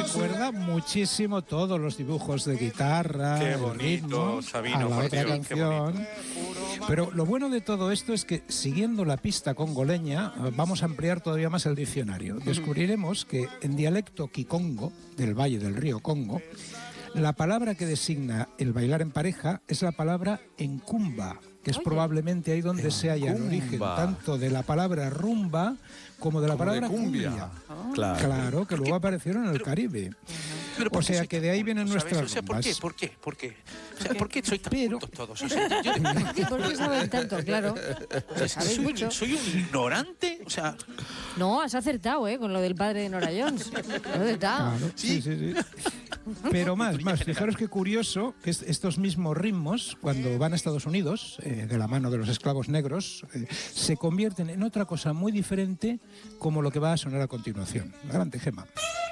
recuerda muchísimo todos los dibujos de guitarra, Qué el bonito, ritmo, Sabino, a la por otra Dios, canción. Pero lo bueno de todo esto es que, siguiendo la pista congoleña, vamos a ampliar todavía más el diccionario. Descubriremos que en dialecto kikongo, del valle del río Congo, la palabra que designa el bailar en pareja es la palabra encumba, que es probablemente ahí donde se halla el origen tanto de la palabra rumba como de la palabra cumbia. Claro, que luego aparecieron en el Caribe. O sea, que de ahí vienen nuestras rumbas. O sea, ¿por qué? O sea, ¿por qué sois tan tontos todos? O sea, ¿Por qué saben tanto? Claro. ¿Sabéis mucho? ¿Soy un ignorante? O sea... No, has acertado, con lo del padre de Nora Jones. ¿Dónde está? Claro, sí. Pero más, fijaros qué curioso que estos mismos ritmos, cuando van a Estados Unidos, de la mano de los esclavos negros, se convierten en otra cosa muy diferente como lo que va a sonar a continuación. Adelante, Gemma.